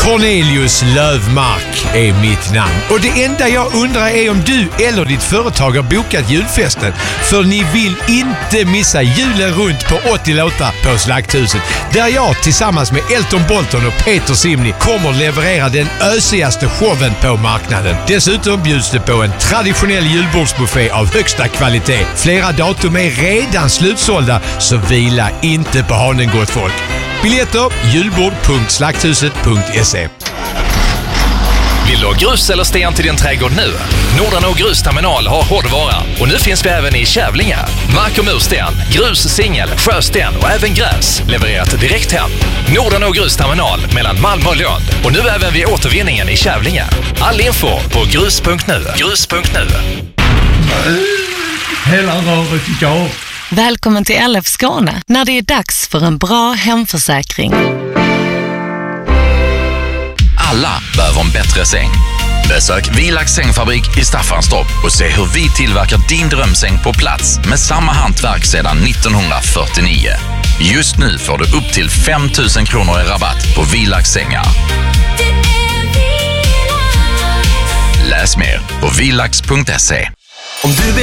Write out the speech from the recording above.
Cornelius Lövmark är mitt namn. Och det enda jag undrar är om du eller ditt företag har bokat julfesten. För ni vill inte missa julen runt på 80 låtar på Slakthuset. Där jag tillsammans med Elton Bolton och Peter Simni kommer leverera den ösigaste showen på marknaden. Dessutom bjuds det på en traditionell julbordsbuffé av högsta kvalitet. Flera datum är redan slutsålda, så vila inte på hanen, gott folk. Biljetter julbord.slakthuset.se. Vill du ha grus eller sten till din trädgård nu? Nordanå Grusterminal har hårdvara och nu finns vi även i Kävlinge. Mark- och mursten, grus, singel, sjösten och även gräs levererat direkt hem. Nordanå Grusterminal mellan Malmö och Lund och nu även vid återvinningen i Kävlinge. All info på grus.nu. Grus.nu. Hela röret idag. Välkommen till LF Skåne när det är dags för en bra hemförsäkring. Alla behöver en bättre säng. Besök Vilax sängfabrik i Staffanstorp och se hur vi tillverkar din drömsäng på plats med samma hantverk sedan 1949. Just nu får du upp till 5 000 kronor i rabatt på Vilax sängar. Läs mer på vilax.se.